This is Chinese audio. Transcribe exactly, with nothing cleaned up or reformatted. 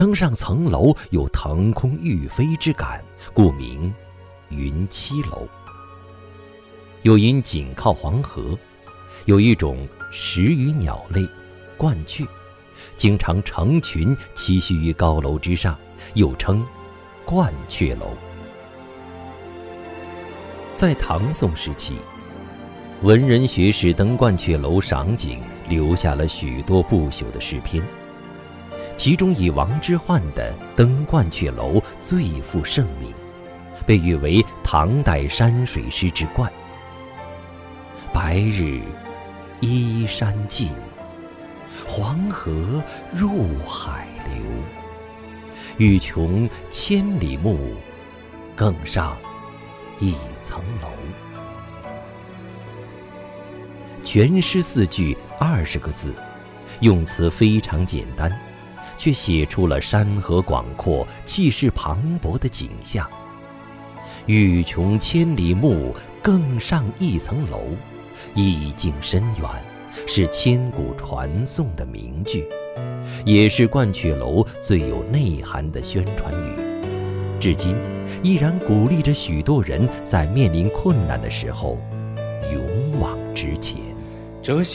登上层楼有腾空欲飞之感，故名云栖楼。又因紧靠黄河，有一种食鱼鸟类鹳雀，经常成群栖息于高楼之上，又称鹳雀楼。在唐宋时期，文人学士登鹳雀楼赏景，留下了许多不朽的诗篇，其中以王之涣的《登鹳雀楼》最负盛名，被誉为唐代山水诗之冠。白日依山尽，黄河入海流。欲穷千里目，更上一层楼。全诗四句二十个字，用词非常简单，却写出了山河广阔、气势磅礴的景象。欲穷千里目，更上一层楼，意境深远，是千古传颂的名句，也是鹳雀楼最有内涵的宣传语，至今依然鼓励着许多人在面临困难的时候勇往直前。